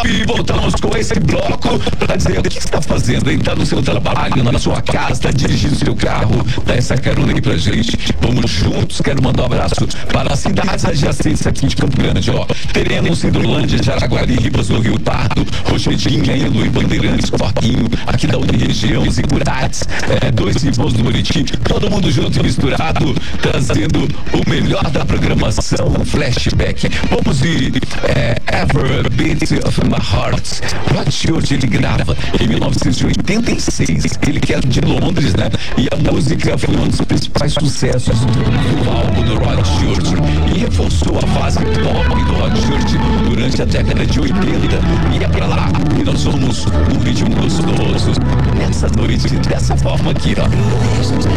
E voltamos com esse bloco para dizer o que você está fazendo, hein? Tá no seu trabalho, na sua casa, tá dirigindo seu carro, dá essa carona aí pra gente. Vamos juntos, quero mandar um abraço para as cidades adjacentes aqui de Campo Grande, ó. Teremos Hidrolândia, Jaraguari, Ribas do Rio Pardo, Rochedinha, Elo e Bandeirantes, Forquinho, aqui da Uniregião, Zigurates, Dois Irmãos do Buriti, todo mundo junto e misturado, trazendo o melhor da programação, flashback. Vamos de Ever Beat of My Heart. Rod Stewart, ele grava em 1986, ele que é de Londres, né? E a música foi um dos principais sucessos do álbum do Rod Stewart e reforçou a fase pop do Rod Stewart durante a década de 80. E é pra lá que nós vamos no ritmo gostoso nessa noite, dessa forma aqui, ó.